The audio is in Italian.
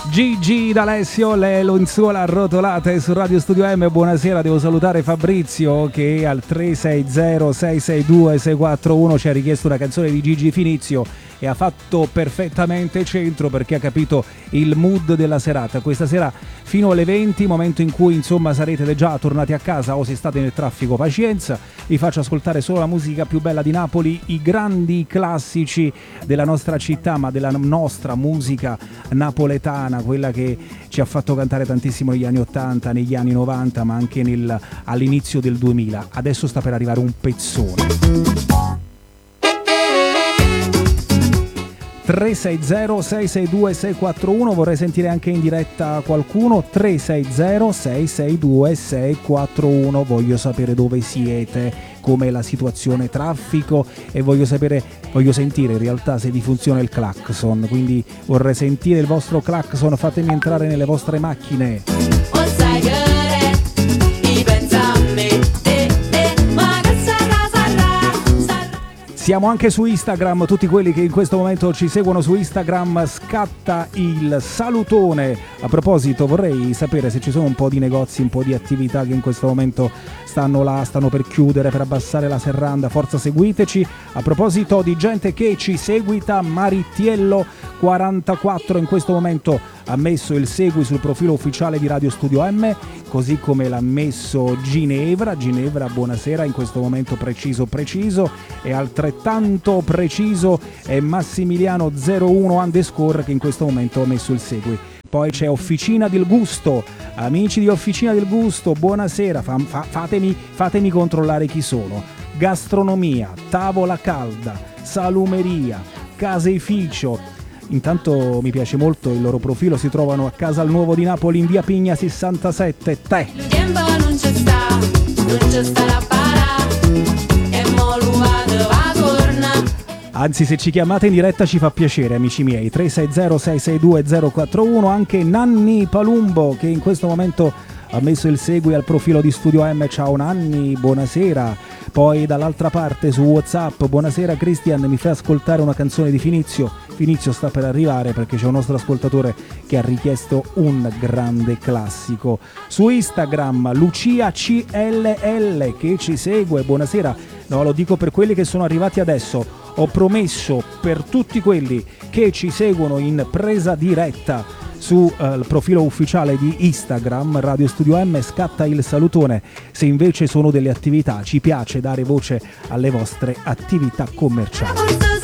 Gigi D'Alessio, le lenzuola arrotolate su Radio Studio M. Buonasera, devo salutare Fabrizio che al 360-662-641 ci ha richiesto una canzone di Gigi Finizio e ha fatto perfettamente centro perché ha capito il mood della serata. Questa sera fino alle 20, momento in cui insomma sarete già tornati a casa o se state nel traffico, pazienza, vi faccio ascoltare solo la musica più bella di Napoli, i grandi classici della nostra città, ma della nostra musica napoletana, quella che ci ha fatto cantare tantissimo negli anni 80, negli anni 90, ma anche all'inizio del 2000. Adesso sta per arrivare un pezzone. 360-662-641, vorrei sentire anche in diretta qualcuno. 360-662-641, voglio sapere dove siete, com'è la situazione traffico e voglio sentire in realtà se vi funziona il clacson, quindi vorrei sentire il vostro clacson, fatemi entrare nelle vostre macchine. Siamo anche su Instagram, tutti quelli che in questo momento ci seguono su Instagram, scatta il salutone. A proposito, vorrei sapere se ci sono un po' di negozi, un po' di attività che in questo momento stanno per chiudere, per abbassare la serranda. Forza, seguiteci. A proposito di gente che ci seguita, Marittiello 44 in questo momento ha messo il segui sul profilo ufficiale di Radio Studio M, così come l'ha messo Ginevra, buonasera, in questo momento preciso, e altrettanto preciso è Massimiliano 01 _ che in questo momento ha messo il segui. Poi c'è Officina del Gusto, amici di Officina del Gusto, buonasera, fatemi controllare chi sono. Gastronomia, tavola calda, salumeria, caseificio. Intanto mi piace molto il loro profilo, si trovano a Casal Nuovo di Napoli in via Pigna 67. Non c'è sta la para, e mo l'uvato va torna. Anzi, se ci chiamate in diretta ci fa piacere, amici miei. 360-662-041, anche Nanni Palumbo che in questo momento ha messo il segui al profilo di Studio M. Ciao Nanni, buonasera. Poi dall'altra parte su WhatsApp, buonasera Christian, mi fai ascoltare una canzone di Finizio? Finizio sta per arrivare perché c'è un nostro ascoltatore che ha richiesto un grande classico. Su Instagram Lucia CLL che ci segue, buonasera. No, lo dico per quelli che sono arrivati adesso. Ho promesso per tutti quelli che ci seguono in presa diretta sul profilo ufficiale di Instagram Radio Studio M, scatta il salutone. Se invece sono delle attività, ci piace dare voce alle vostre attività commerciali.